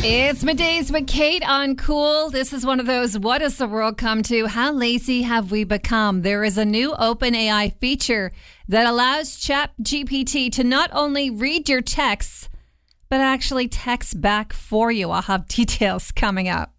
It's Middays with Kate on Cool. This is one of those, what has the world come to? How lazy have we become? There is a new OpenAI feature that allows ChatGPT to not only read your texts, but actually text back for you. I'll have details coming up.